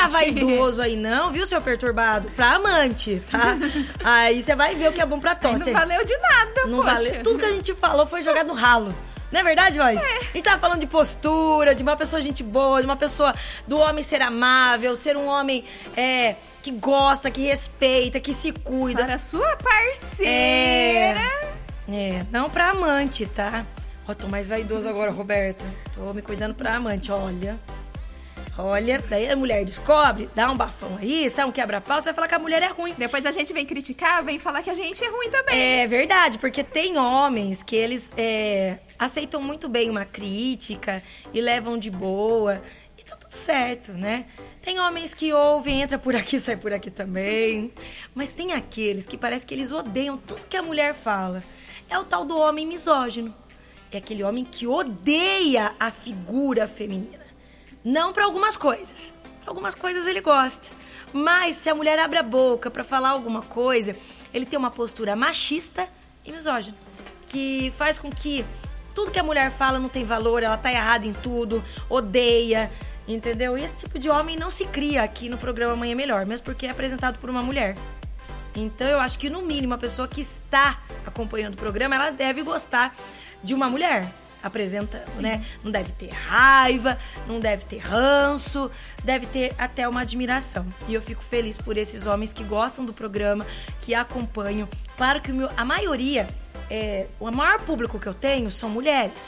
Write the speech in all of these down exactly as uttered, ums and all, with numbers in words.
ficar vaidoso aí não, viu, seu perturbado? Pra amante, tá? Aí você vai ver o que é bom pra tosse. Não valeu de nada, Não poxa. valeu. Tudo que a gente falou foi jogado no ralo. Não é verdade, Voz? É. A gente tava falando de postura, de uma pessoa gente boa, de uma pessoa... Do homem ser amável, ser um homem é, que gosta, que respeita, que se cuida. Para a sua parceira. É, é, não pra amante, tá? Ó, tô mais vaidoso agora, Roberta. Tô me cuidando pra amante, olha. Olha, daí a mulher descobre, dá um bafão aí, sai um quebra-pau, você vai falar que a mulher é ruim. Depois a gente vem criticar, vem falar que a gente é ruim também. É verdade, porque tem homens que eles é, aceitam muito bem uma crítica e levam de boa. E tá tudo certo, né? Tem homens que ouvem, entra por aqui, sai por aqui também. Mas tem aqueles que parece que eles odeiam tudo que a mulher fala. É o tal do homem misógino. É aquele homem que odeia a figura feminina. Não para algumas coisas. Para algumas coisas ele gosta. Mas se a mulher abre a boca para falar alguma coisa, ele tem uma postura machista e misógina. Que faz com que tudo que a mulher fala não tem valor, ela tá errada em tudo, odeia, entendeu? E esse tipo de homem não se cria aqui no programa Amanhã é Melhor, mesmo porque é apresentado por uma mulher. Então eu acho que no mínimo a pessoa que está acompanhando o programa, ela deve gostar de uma mulher apresentando, Sim. né? Não deve ter raiva, não deve ter ranço, deve ter até uma admiração. E eu fico feliz por esses homens que gostam do programa, que acompanham. Claro que o meu, a maioria, é, o maior público que eu tenho são mulheres.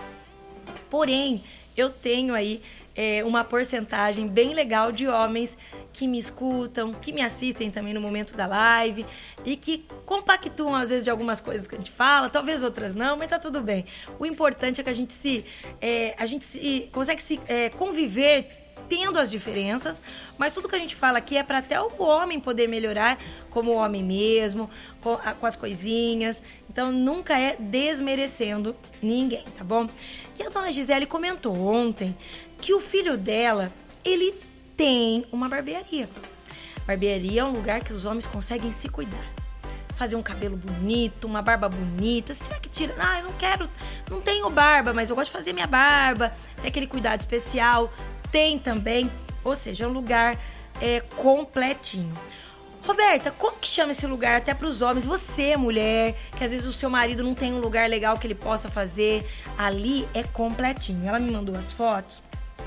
Porém, eu tenho aí é, uma porcentagem bem legal de homens que me escutam, que me assistem também no momento da live e que compactuam, às vezes, de algumas coisas que a gente fala, talvez outras não, mas tá tudo bem. O importante é que a gente se... É, a gente se, consegue se é, conviver tendo as diferenças, mas tudo que a gente fala aqui é para até o homem poder melhorar como homem mesmo, com, a, com as coisinhas. Então, nunca é desmerecendo ninguém, tá bom? E a dona Gisele comentou ontem que o filho dela, ele tem uma barbearia. Barbearia é um lugar que os homens conseguem se cuidar. Fazer um cabelo bonito, uma barba bonita. Se tiver que tirar... Ah, eu não quero... Não tenho barba, mas eu gosto de fazer minha barba. Tem aquele cuidado especial. Tem também. Ou seja, é um lugar é, completinho. Roberta, como que chama esse lugar até para os homens? Você, mulher, que às vezes o seu marido não tem um lugar legal que ele possa fazer. Ali é completinho. Ela me mandou as fotos.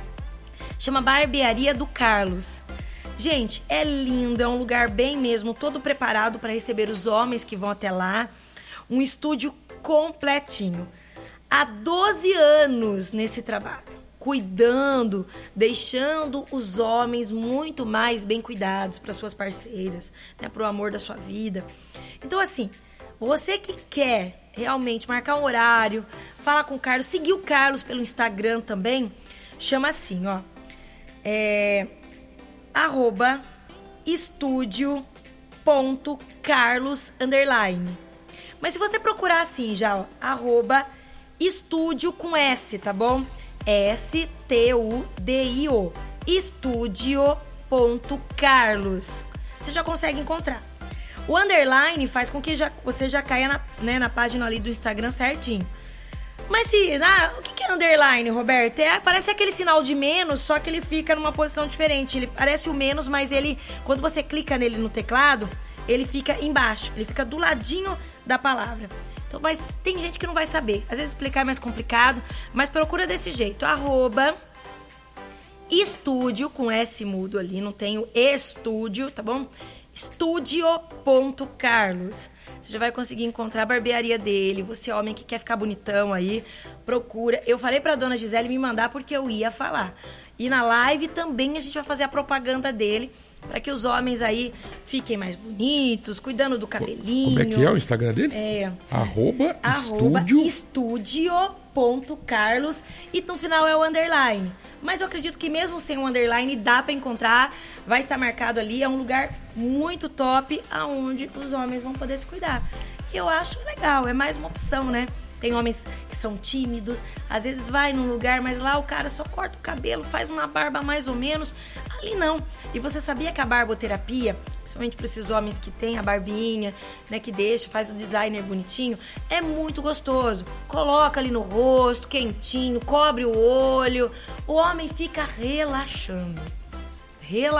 Chama Barbearia do Carlos. Gente, é lindo, é um lugar bem mesmo, todo preparado para receber os homens que vão até lá. Um estúdio completinho. Há doze anos nesse trabalho, cuidando, deixando os homens muito mais bem cuidados para suas parceiras, né, para o amor da sua vida. Então, assim, você que quer realmente marcar um horário, falar com o Carlos, seguir o Carlos pelo Instagram também, chama assim, ó. É, arroba estúdio ponto carlos underline. Mas se você procurar assim já, ó, arroba estúdio com S, tá bom? S T U D I O estúdio ponto carlos. Você já consegue encontrar. O underline faz com que já, você já caia na, né, na página ali do Instagram certinho. Mas se... Ah, o que é underline, Roberto? É, parece aquele sinal de menos, só que ele fica numa posição diferente. Ele parece o menos, mas ele... Quando você clica nele no teclado, ele fica embaixo. Ele fica do ladinho da palavra. Então, mas tem gente que não vai saber. Às vezes explicar é mais complicado, mas procura desse jeito. Arroba estúdio, com S mudo ali, não tem o estúdio, tá bom? estúdio ponto carlos. Você já vai conseguir encontrar a barbearia dele. Você, homem que quer ficar bonitão aí, procura. Eu falei pra dona Gisele me mandar porque eu ia falar. E na live também a gente vai fazer a propaganda dele para que os homens aí fiquem mais bonitos, cuidando do cabelinho. Como é que é o Instagram dele? É. Arroba, arroba estúdio... estúdio ponto carlos e no final é o underline. Mas eu acredito que mesmo sem o underline dá para encontrar, vai estar marcado ali, é um lugar muito top aonde os homens vão poder se cuidar. E eu acho legal, é mais uma opção, né? Tem homens que são tímidos, às vezes vai num lugar, mas lá o cara só corta o cabelo, faz uma barba mais ou menos. Ali não. E você sabia que a barboterapia, principalmente para esses homens que tem a barbinha, né, que deixa, faz o designer bonitinho, é muito gostoso. Coloca ali no rosto, quentinho, cobre o olho. O homem fica relaxando. Relaxando.